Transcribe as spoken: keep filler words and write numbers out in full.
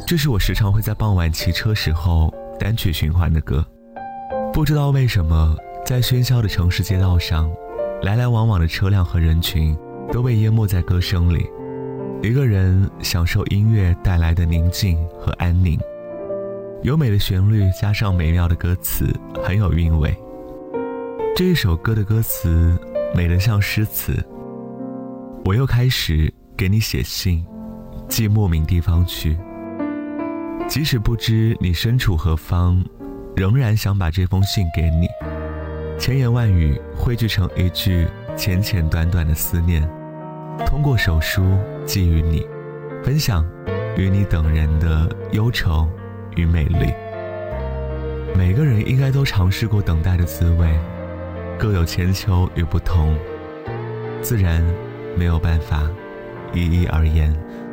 这是我时常会在傍晚骑车时候单曲循环的歌。不知道为什么，在喧嚣的城市街道上，来来往往的车辆和人群都被淹没在歌声里，一个人享受音乐带来的宁静和安宁。优美的旋律加上美妙的歌词，很有韵味。这一首歌的歌词美得像诗词。我又开始给你写信，寄莫名地方去，即使不知你身处何方，仍然想把这封信给你。千言万语汇聚成一句浅浅短短的思念，通过手书寄予你，分享与你等人的忧愁与美丽。每个人应该都尝试过等待的滋味，各有千秋与不同，自然没有办法一一而言。